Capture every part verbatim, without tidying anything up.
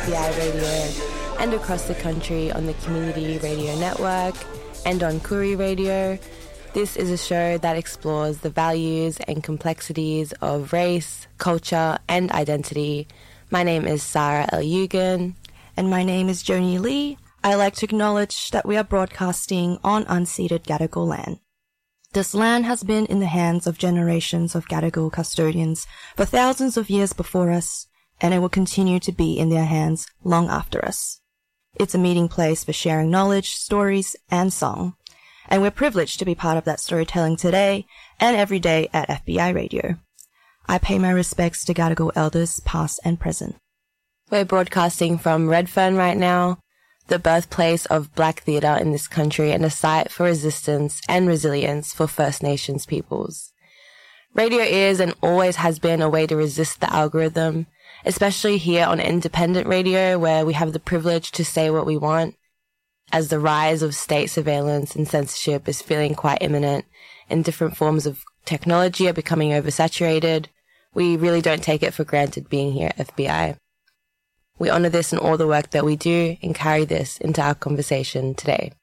F B I Radio and across the country on the Community Radio Network and on Koori Radio. This is a show that explores the values and complexities of race, culture and identity. My name is Sarah El-Yugan. And my name is Joni Lee. I like to acknowledge that we are broadcasting on unceded Gadigal land. This land has been in the hands of generations of Gadigal custodians for thousands of years before us, and it will continue to be in their hands long after us. It's a meeting place for sharing knowledge, stories, and song, and we're privileged to be part of that storytelling today and every day at F B I Radio. I pay my respects to Gadigal elders past and present. We're broadcasting from Redfern right now, the birthplace of Black theatre in this country and a site for resistance and resilience for First Nations peoples. Radio is and always has been a way to resist the algorithm, especially here on independent radio where we have the privilege to say what we want. As the rise of state surveillance and censorship is feeling quite imminent and different forms of technology are becoming oversaturated, we really don't take it for granted being here at F B I. We honour this in all the work that we do and carry this into our conversation today.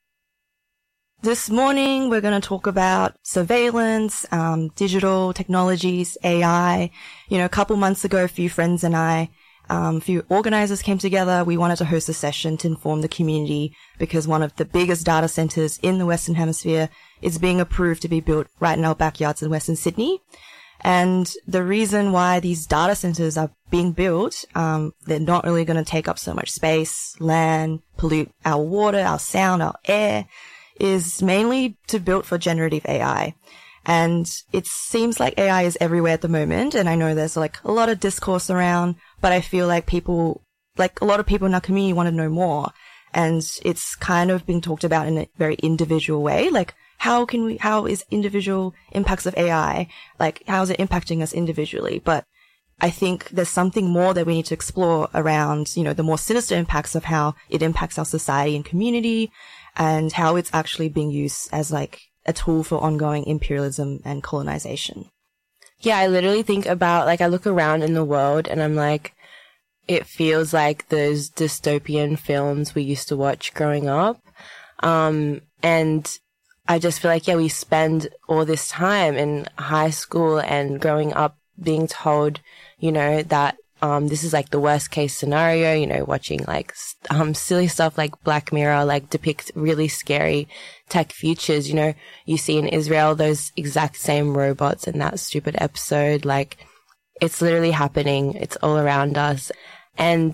This morning, we're going to talk about surveillance, um, digital technologies, A I. You know, a couple months ago, a few friends and I, um, a few organisers came together. We wanted to host a session to inform the community because one of the biggest data centres in the Western Hemisphere is being approved to be built right in our backyards in Western Sydney. And the reason why these data centers are being built, um, they're not really going to take up so much space, land, pollute our water, our sound, our air, is mainly to build for generative A I. And it seems like A I is everywhere at the moment. And I know there's like a lot of discourse around, but I feel like people, like a lot of people in our community want to know more. And it's kind of being talked about in a very individual way, like, How can we, how is individual impacts of A I, like, how is it impacting us individually? But I think there's something more that we need to explore around, you know, the more sinister impacts of how it impacts our society and community and how it's actually being used as like a tool for ongoing imperialism and colonization. Yeah, I literally think about, like, I look around in the world and I'm like, it feels like those dystopian films we used to watch growing up. Um, and I just feel like, yeah, we spend all this time in high school and growing up being told, you know, that um this is like the worst case scenario, you know, watching like um silly stuff like Black Mirror, like depict really scary tech futures. You know, you see in Israel those exact same robots in that stupid episode. Like, it's literally happening. It's all around us. And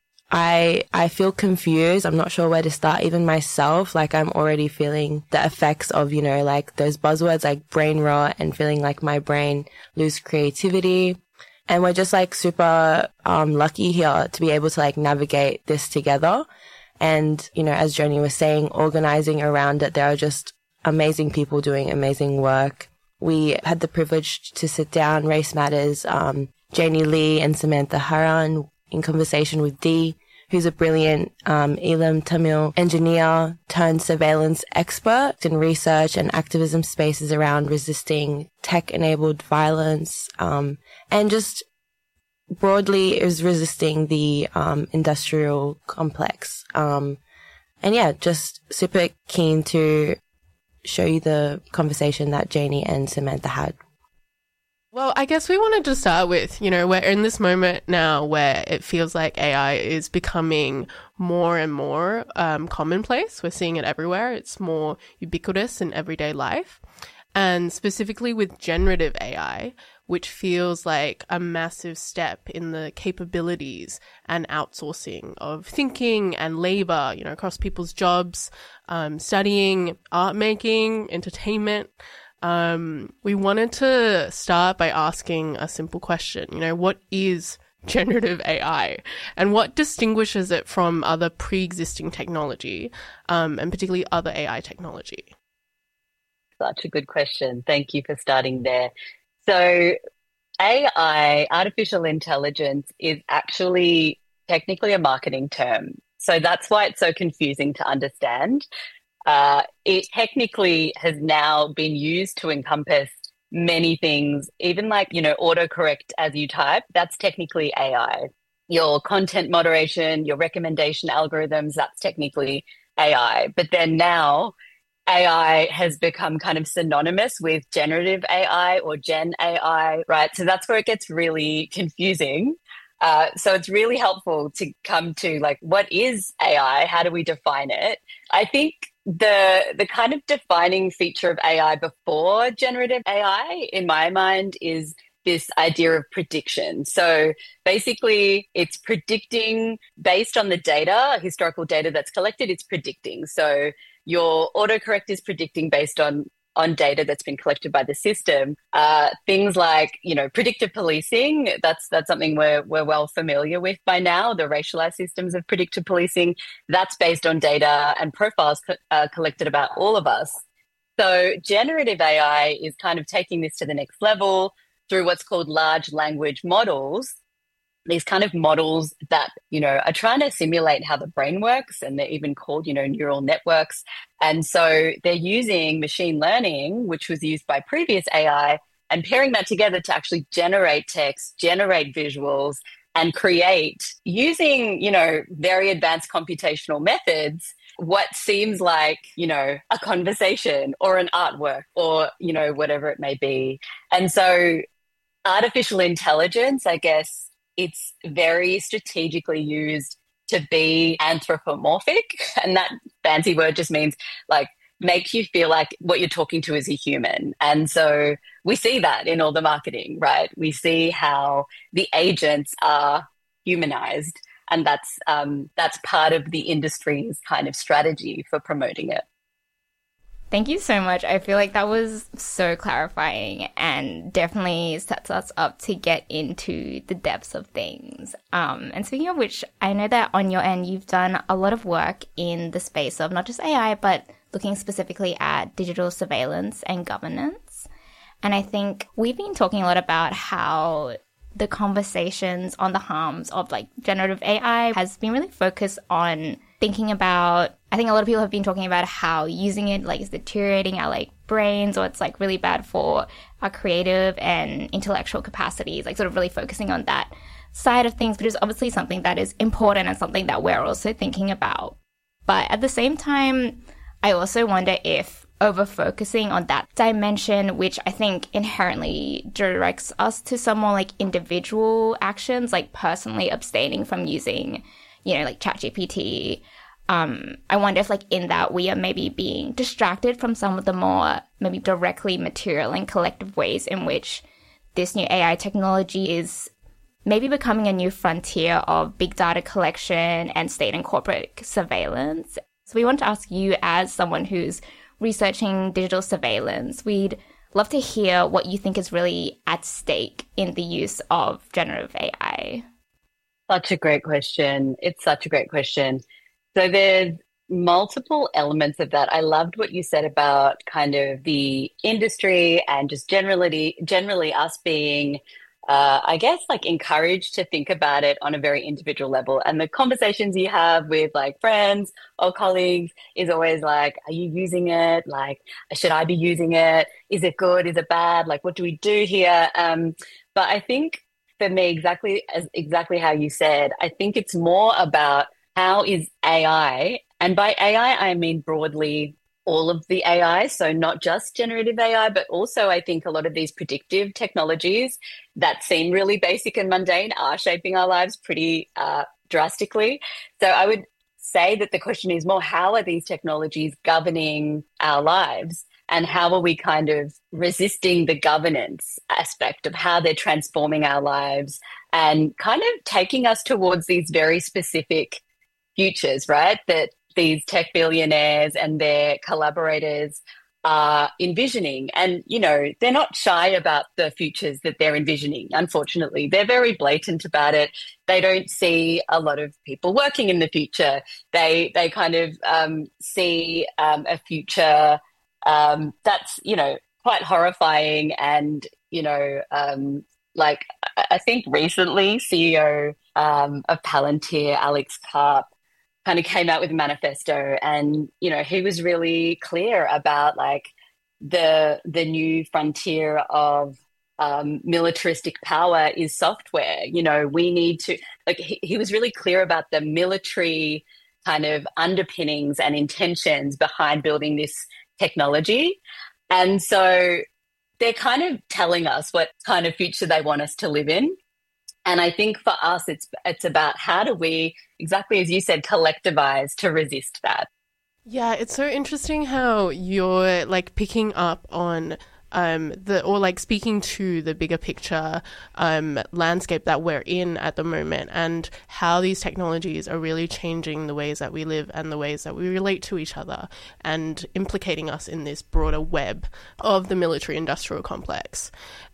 I I feel confused. I'm not sure where to start, even myself. Like, I'm already feeling the effects of, you know, like those buzzwords like brain rot and feeling like my brain lose creativity. And we're just like super um lucky here to be able to like navigate this together. And, you know, as Joni was saying, organizing around it, there are just amazing people doing amazing work. We had the privilege to sit down, Race Matters, um, Joni Lee and Samantha Haran in conversation with Dee, who's a brilliant um, Elam Tamil engineer turned surveillance expert in research and activism spaces around resisting tech-enabled violence, um, and just broadly is resisting the um, industrial complex. Um, and yeah, just super keen to show you the conversation that Janie and Samantha had. Well, I guess we wanted to start with, you know, we're in this moment now where it feels like A I is becoming more and more um, commonplace. We're seeing it everywhere. It's more ubiquitous in everyday life. And specifically with generative A I, which feels like a massive step in the capabilities and outsourcing of thinking and labor, you know, across people's jobs, um, studying, art making, entertainment. Um, we wanted to start by asking a simple question, you know, what is generative A I and what distinguishes it from other pre-existing technology, um, and particularly other A I technology? Such a good question. Thank you for starting there. So A I, artificial intelligence, is actually technically a marketing term. So that's why it's so confusing to understand. Uh, it technically has now been used to encompass many things, even like, you know, autocorrect as you type. That's technically A I. your content moderation, your recommendation algorithms, that's technically A I. But then now A I has become kind of synonymous with generative A I or Gen A I, right? So that's where it gets really confusing. Uh, so it's really helpful to come to like, what is A I? How do we define it? I think the the kind of defining feature of A I before generative A I, in my mind, is this idea of prediction. So basically, it's predicting based on the data, historical data that's collected, it's predicting. So your autocorrect is predicting based on on data that's been collected by the system. Uh, things like, you know, predictive policing, that's that's something we're, we're well familiar with by now, the racialized systems of predictive policing. That's based on data and profiles co- uh, collected about all of us. So generative A I is kind of taking this to the next level through what's called large language models, these kind of models that, you know, are trying to simulate how the brain works, and they're even called, you know, neural networks. And so they're using machine learning, which was used by previous A I, and pairing that together to actually generate text, generate visuals, and create, using, you know, very advanced computational methods, what seems like, you know, a conversation or an artwork or, you know, whatever it may be. And so artificial intelligence, I guess, it's very strategically used to be anthropomorphic. And that fancy word just means like make you feel like what you're talking to is a human. And so we see that in all the marketing, right? We see how the agents are humanized. And that's um, that's part of the industry's kind of strategy for promoting it. Thank you so much. I feel like that was so clarifying and definitely sets us up to get into the depths of things. Um, and speaking of which, I know that on your end, you've done a lot of work in the space of not just A I, but looking specifically at digital surveillance and governance. And I think we've been talking a lot about how the conversations on the harms of like generative A I has been really focused on thinking about, I think a lot of people have been talking about how using it like is deteriorating our like brains, or it's like really bad for our creative and intellectual capacities, like sort of really focusing on that side of things, but it's obviously something that is important and something that we're also thinking about. But at the same time, I also wonder if over focusing on that dimension, which I think inherently directs us to some more like individual actions, like personally abstaining from using, you know, like ChatGPT. Um, I wonder if like in that we are maybe being distracted from some of the more maybe directly material and collective ways in which this new A I technology is maybe becoming a new frontier of big data collection and state and corporate surveillance. So we want to ask you, as someone who's researching digital surveillance, we'd love to hear what you think is really at stake in the use of generative A I. Such a great question. It's such a great question. So there's multiple elements of that. I loved what you said about kind of the industry and just generally, generally us being, uh, I guess, like encouraged to think about it on a very individual level. And the conversations you have with like friends or colleagues is always like, are you using it? Like, should I be using it? Is it good? Is it bad? Like, what do we do here? Um, but I think for me, exactly as exactly how you said, I think it's more about how is A I, and by A I, I mean broadly all of the A I, so not just generative A I, but also I think a lot of these predictive technologies that seem really basic and mundane are shaping our lives pretty uh, drastically. So I would say that the question is more, how are these technologies governing our lives? And how are we kind of resisting the governance aspect of how they're transforming our lives and kind of taking us towards these very specific futures, right? That these tech billionaires and their collaborators are envisioning. And, you know, they're not shy about the futures that they're envisioning, unfortunately. They're very blatant about it. They don't see a lot of people working in the future. They, they kind of um, see um, a future Um, that's, you know, quite horrifying. And, you know, um, like I think recently C E O um, of Palantir, Alex Karp, kind of came out with a manifesto, and, you know, he was really clear about like the the new frontier of um, militaristic power is software. You know, we need to, like, he, he was really clear about the military kind of underpinnings and intentions behind building this technology. And so they're kind of telling us what kind of future they want us to live in. And I think for us, it's it's about how do we, exactly as you said, collectivize to resist that. Yeah, it's so interesting how you're like picking up on um the or like speaking to the bigger picture um landscape that we're in at the moment, and how these technologies are really changing the ways that we live and the ways that we relate to each other, and implicating us in this broader web of the military industrial complex.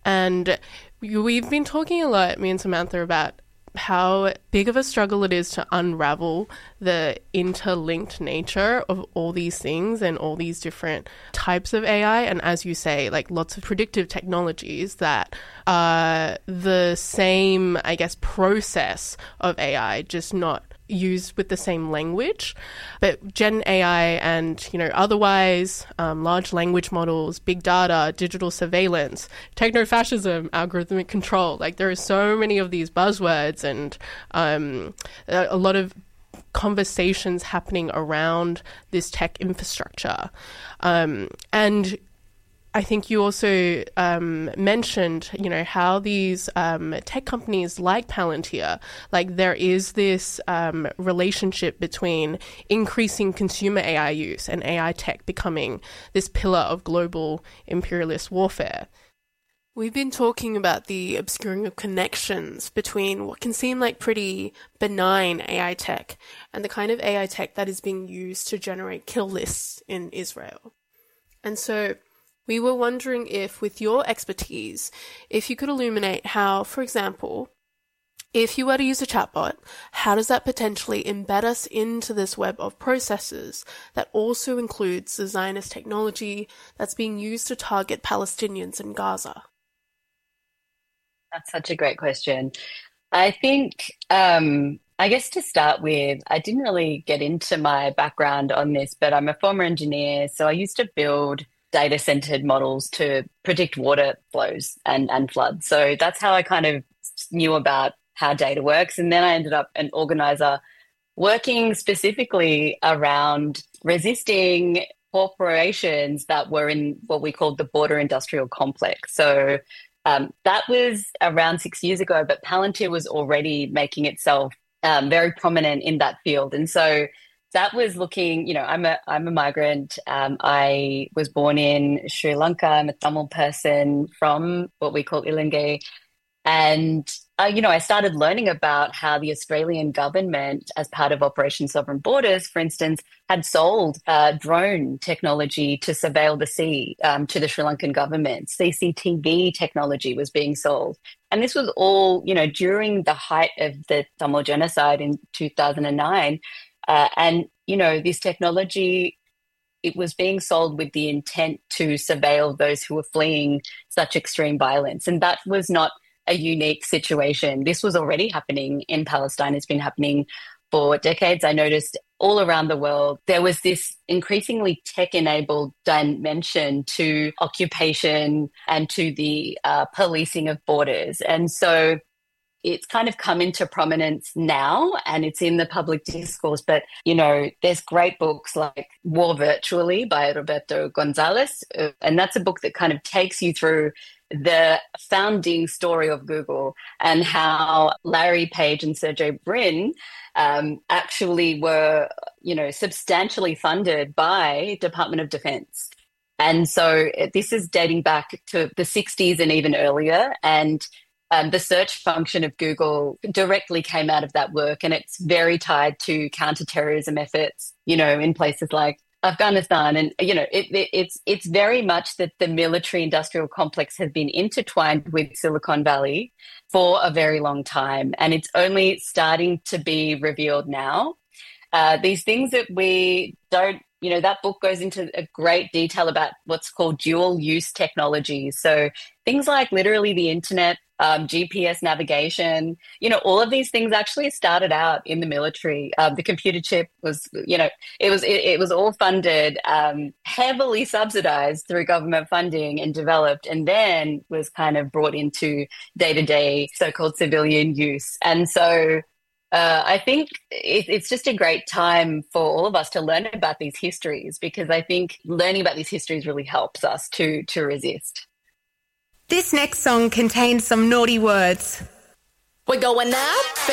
And we've been talking a lot, me and Samantha, about how big of a struggle it is to unravel the interlinked nature of all these things and all these different types of A I. And as you say, like lots of predictive technologies that are the same, I guess, process of A I, just not used with the same language. But Gen A I and, you know, otherwise, um, large language models, big data, digital surveillance, techno-fascism, algorithmic control, like there are so many of these buzzwords, and um, a lot of conversations happening around this tech infrastructure. Um, and I think you also um, mentioned, you know, how these um, tech companies like Palantir, like there is this um, relationship between increasing consumer A I use and A I tech becoming this pillar of global imperialist warfare. We've been talking about the obscuring of connections between what can seem like pretty benign A I tech and the kind of A I tech that is being used to generate kill lists in Israel. And so we were wondering if, with your expertise, if you could illuminate how, for example, if you were to use a chatbot, how does that potentially embed us into this web of processes that also includes the Zionist technology that's being used to target Palestinians in Gaza? That's such a great question. I think, um, I guess to start with, I didn't really get into my background on this, but I'm a former engineer, so I used to build data-centered models to predict water flows and, and floods. So that's how I kind of knew about how data works. And then I ended up an organizer working specifically around resisting corporations that were in what we called the border industrial complex. So um, that was around six years ago, but Palantir was already making itself um, very prominent in that field. And so that was looking, you know, I'm a I'm a migrant. Um, I was born in Sri Lanka. I'm a Tamil person from what we call Ilangay. And, uh, you know, I started learning about how the Australian government, as part of Operation Sovereign Borders, for instance, had sold uh, drone technology to surveil the sea um, to the Sri Lankan government. C C T V technology was being sold. And this was all, you know, during the height of the Tamil genocide in two thousand nine. Uh, and, you know, this technology, it was being sold with the intent to surveil those who were fleeing such extreme violence. And that was not a unique situation. This was already happening in Palestine. It's been happening for decades. I noticed all around the world, there was this increasingly tech-enabled dimension to occupation and to the uh, policing of borders. And so it's kind of come into prominence now, and it's in the public discourse. But, you know, there's great books like War Virtually by Roberto Gonzalez. And that's a book that kind of takes you through the founding story of Google and how Larry Page and Sergey Brin um, actually were, you know, substantially funded by Department of Defense. And so this is dating back to the sixties and even earlier. And Um, the search function of Google directly came out of that work, and it's very tied to counterterrorism efforts, you know, in places like Afghanistan. And, you know, it, it, it's it's very much that the military industrial complex has been intertwined with Silicon Valley for a very long time, and it's only starting to be revealed now. Uh, these things that we don't, you know, that book goes into a great detail about what's called dual use technologies. So things like literally the internet um, G P S navigation. You know, all of these things actually started out in the military. Um, the computer chip was, you know, it was it, it was all funded, um, heavily subsidized through government funding and developed, and then was kind of brought into day-to-day so-called civilian use. And so uh, I think it, it's just a great time for all of us to learn about these histories, because I think learning about these histories really helps us to to resist. This next song contains some naughty words. We're going up.